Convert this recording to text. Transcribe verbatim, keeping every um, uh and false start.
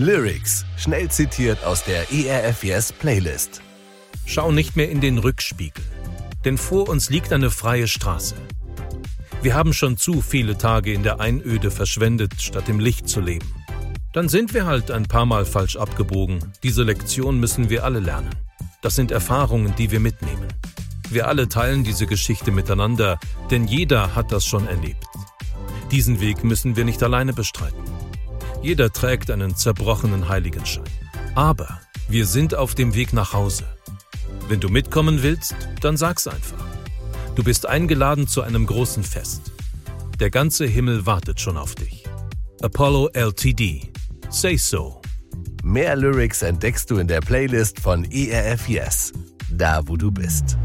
Lyrics, schnell zitiert aus der E R F Yes Playlist. Schau nicht mehr in den Rückspiegel, denn vor uns liegt eine freie Straße. Wir haben schon zu viele Tage in der Einöde verschwendet, statt im Licht zu leben. Dann sind wir halt ein paar Mal falsch abgebogen. Diese Lektion müssen wir alle lernen. Das sind Erfahrungen, die wir mitnehmen. Wir alle teilen diese Geschichte miteinander, denn jeder hat das schon erlebt. Diesen Weg müssen wir nicht alleine bestreiten. Jeder trägt einen zerbrochenen Heiligenschein. Aber wir sind auf dem Weg nach Hause. Wenn du mitkommen willst, dann sag's einfach. Du bist eingeladen zu einem großen Fest. Der ganze Himmel wartet schon auf dich. Apollo L T D. Say so. Mehr Lyrics entdeckst du in der Playlist von E R F Yes, da wo du bist.